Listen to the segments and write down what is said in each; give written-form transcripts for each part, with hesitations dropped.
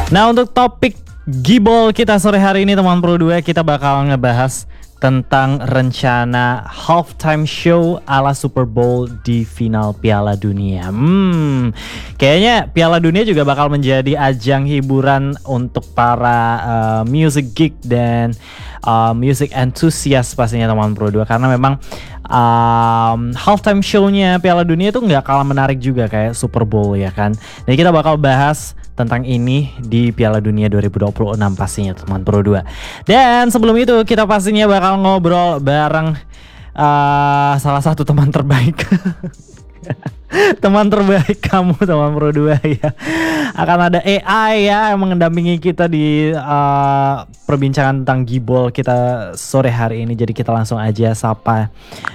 Nah, untuk topik Gibol kita sore hari ini teman Pro 2, kita bakal ngebahas tentang rencana halftime show ala Super Bowl di final Piala Dunia. Kayaknya Piala Dunia juga bakal menjadi ajang hiburan untuk para music geek dan music enthusiast pastinya teman Pro 2, karena memang halftime show-nya Piala Dunia itu nggak kalah menarik juga kayak Super Bowl ya kan. Jadi kita bakal bahas tentang ini di Piala Dunia 2026 pastinya teman Pro 2. Dan sebelum itu kita pastinya bakal ngobrol bareng salah satu teman terbaik teman terbaik kamu teman Pro 2 ya. Akan ada AI ya yang mendampingi kita di perbincangan tentang Gibol kita sore hari ini. Jadi kita langsung aja sapa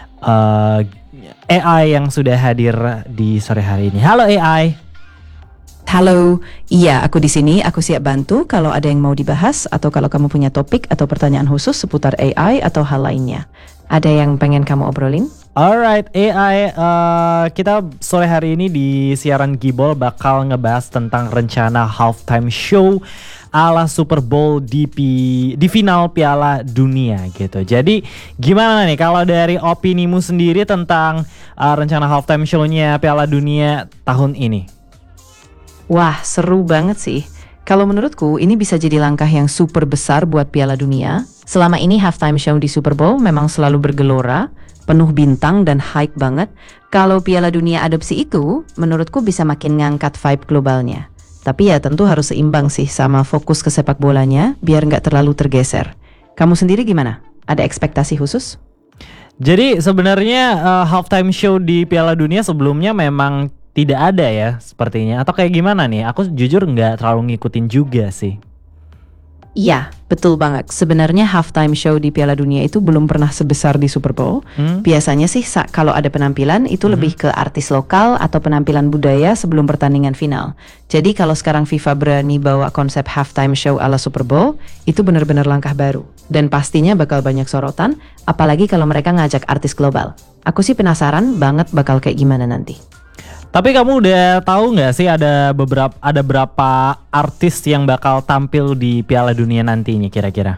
AI yang sudah hadir di sore hari ini. Halo AI. Halo, iya aku di sini, aku siap bantu kalau ada yang mau dibahas atau kalau kamu punya topik atau pertanyaan khusus seputar AI atau hal lainnya. Ada yang pengen kamu obrolin? Alright AI, kita sore hari ini di siaran Gibol bakal ngebahas tentang rencana halftime show ala Super Bowl di final Piala Dunia gitu. Jadi gimana nih kalau dari opinimu sendiri tentang rencana halftime show-nya Piala Dunia tahun ini? Wah, seru banget sih. Kalau menurutku ini bisa jadi langkah yang super besar buat Piala Dunia. Selama ini halftime show di Super Bowl memang selalu bergelora, penuh bintang dan hype banget. Kalau Piala Dunia adopsi itu, menurutku bisa makin ngangkat vibe globalnya. Tapi ya tentu harus seimbang sih sama fokus ke sepak bolanya biar nggak terlalu tergeser. Kamu sendiri gimana? Ada ekspektasi khusus? Jadi sebenarnya halftime show di Piala Dunia sebelumnya memang tidak ada ya sepertinya, atau kayak gimana nih? Aku jujur nggak terlalu ngikutin juga sih. Iya, betul banget. Sebenarnya halftime show di Piala Dunia itu belum pernah sebesar di Super Bowl. Biasanya sih kalau ada penampilan itu lebih ke artis lokal atau penampilan budaya sebelum pertandingan final. Jadi kalau sekarang FIFA berani bawa konsep halftime show ala Super Bowl, itu benar-benar langkah baru. Dan pastinya bakal banyak sorotan, apalagi kalau mereka ngajak artis global. Aku sih penasaran banget bakal kayak gimana nanti. Tapi kamu udah tahu nggak sih ada berapa artis yang bakal tampil di Piala Dunia nantinya kira-kira?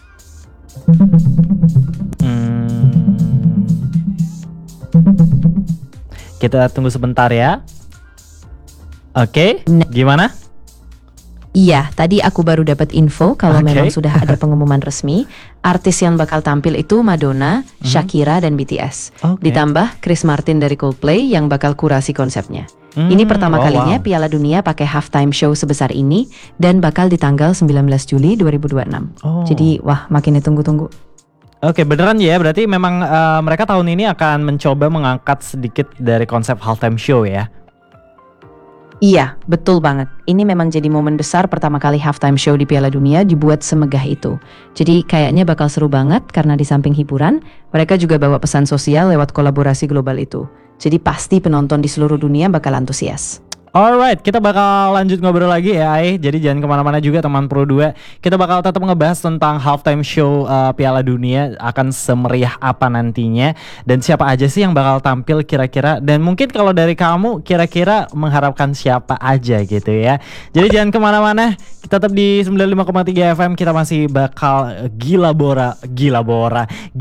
Kita tunggu sebentar ya. Oke, gimana? Iya, tadi aku baru dapat info kalau memang sudah ada pengumuman resmi. Artis yang bakal tampil itu Madonna, Shakira, dan BTS. Ditambah Chris Martin dari Coldplay yang bakal kurasi konsepnya. Ini pertama kalinya Piala Dunia pakai halftime show sebesar ini dan bakal di tanggal 19 Juli 2026. Jadi wah makin ditunggu-tunggu. Oke, beneran ya, berarti memang mereka tahun ini akan mencoba mengangkat sedikit dari konsep halftime show ya? Iya, betul banget. Ini memang jadi momen besar pertama kali halftime show di Piala Dunia dibuat semegah itu. Jadi kayaknya bakal seru banget karena di samping hiburan, mereka juga bawa pesan sosial lewat kolaborasi global itu. Jadi pasti penonton di seluruh dunia bakal antusias. Alright, kita bakal lanjut ngobrol lagi ya Ai. Jadi jangan kemana-mana juga teman Pro 2. Kita bakal tetap ngebahas tentang halftime show Piala Dunia akan semeriah apa nantinya, dan siapa aja sih yang bakal tampil kira-kira. Dan mungkin kalau dari kamu kira-kira mengharapkan siapa aja gitu ya. Jadi jangan kemana-mana, kita tetap di 95,3 FM. Kita masih bakal gila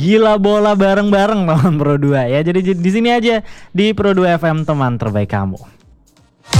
bola bareng-bareng teman Pro 2 ya. Jadi di sini aja di Pro 2 FM teman terbaik kamu.